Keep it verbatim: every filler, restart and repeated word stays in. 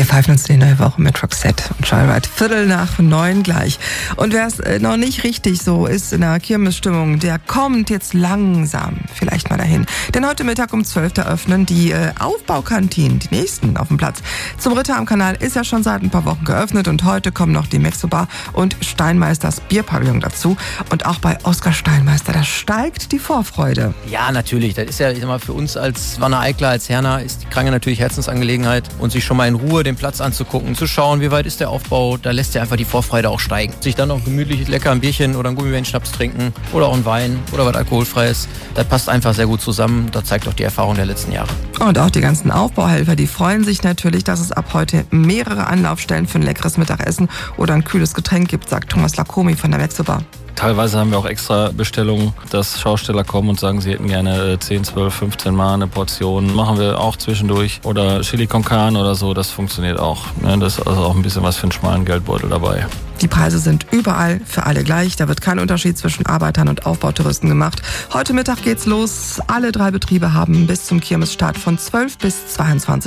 Wir pfeifen uns die neue Woche mit Roxette und Joyride. Viertel nach neun gleich. Und wer es noch nicht richtig so ist in der Kirmesstimmung, der kommt jetzt langsam vielleicht mal dahin. Denn heute Mittag um zwölf eröffnen die äh, Aufbaukantinen, die nächsten auf dem Platz. Zum Ritter am Kanal ist ja schon seit ein paar Wochen geöffnet und heute kommen noch die Mexo-Bar und Steinmeisters Bierpavillon dazu. Und auch bei Oskar Steinmeister, da steigt die Vorfreude. Ja, natürlich. Das ist ja, ich sag mal, für uns als Wanne Eicler, als Herner, ist die Kranke natürlich Herzensangelegenheit. Und sich schon mal in Ruhe den Platz anzugucken, zu schauen, wie weit ist der Aufbau, da lässt ja einfach die Vorfreude auch steigen. Sich dann noch gemütlich lecker ein Bierchen oder ein Gummibärchen-Schnaps trinken oder auch ein Wein oder was Alkoholfreies, das passt einfach sehr gut zusammen. Das zeigt auch die Erfahrung der letzten Jahre. Und auch die ganzen Aufbauhelfer, die freuen sich natürlich, dass es ab heute mehrere Anlaufstellen für ein leckeres Mittagessen oder ein kühles Getränk gibt, sagt Thomas Lacomi von der Mexo-Bar. Teilweise haben wir auch extra Bestellungen, dass Schausteller kommen und sagen, sie hätten gerne zehn, zwölf, fünfzehn Mal eine Portion. Machen wir auch zwischendurch. Oder Chili con Carne oder so, das funktioniert auch. Das ist also auch ein bisschen was für einen schmalen Geldbeutel dabei. Die Preise sind überall für alle gleich. Da wird kein Unterschied zwischen Arbeitern und Aufbautouristen gemacht. Heute Mittag geht's los. Alle drei Betriebe haben bis zum Kirmesstart von zwölf bis zweiundzwanzig